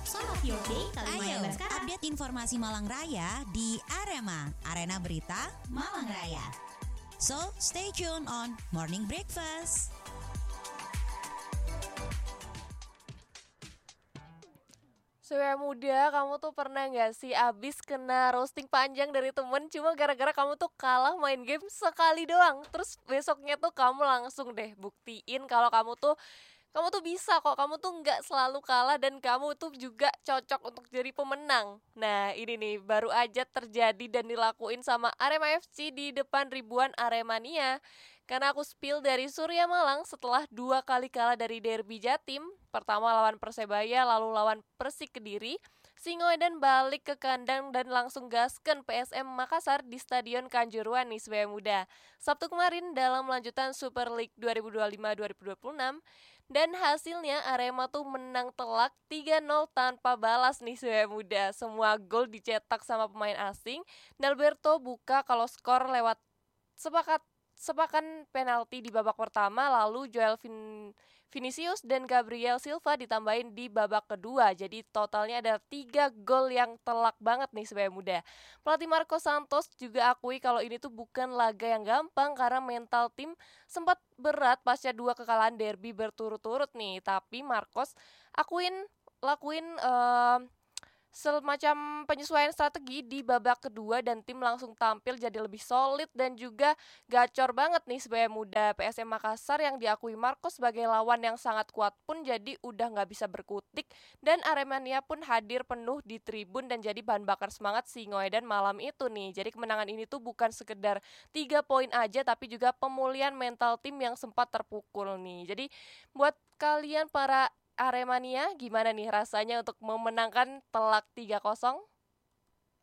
Song of your day kali Ayo, Malang sekarang. update informasi Malang Raya di Arema, Arena Berita Malang Raya. So, stay tuned on Morning Breakfast. Cewek muda, kamu tuh pernah gak sih abis kena roasting panjang dari temen cuma gara-gara kamu tuh kalah main game sekali doang. Terus besoknya tuh kamu langsung deh buktiin kalau kamu tuh bisa kok, kamu tuh nggak selalu kalah dan kamu tuh juga cocok untuk jadi pemenang. Nah ini nih baru aja terjadi dan dilakuin sama Arema FC di depan ribuan Aremania. Karena aku spill dari Surya Malang setelah 2 kali kalah dari Derby Jatim. Pertama lawan Persebaya, lalu lawan Persik Kediri. Singoedan balik ke kandang dan langsung gasken PSM Makassar di Stadion Kanjuruhan nih sebagai muda. Sabtu kemarin dalam lanjutan Super League 2025-2026. Dan hasilnya Arema tuh menang telak 3-0 tanpa balas nih sebagai muda. Semua gol dicetak sama pemain asing. Dalberto buka kalau skor lewat sepakan penalti di babak pertama, lalu Vinicius dan Gabriel Silva ditambahin di babak kedua. Jadi totalnya ada 3 gol yang telak banget nih sebagai muda. Pelatih Marcos Santos juga akui kalau ini tuh bukan laga yang gampang karena mental tim sempat berat pasca 2 kekalahan derby berturut-turut nih. Tapi Marcos lakuin semacam penyesuaian strategi di babak kedua dan tim langsung tampil jadi lebih solid dan juga gacor banget nih sebagai muda. PSM Makassar yang diakui Marcos sebagai lawan yang sangat kuat pun jadi udah gak bisa berkutik dan Aremania pun hadir penuh di tribun dan jadi bahan bakar semangat Singoedan malam itu nih. Jadi kemenangan ini tuh bukan sekedar 3 poin aja tapi juga pemulihan mental tim yang sempat terpukul nih. Jadi buat kalian para Aremania, gimana nih rasanya untuk memenangkan telak 3-0?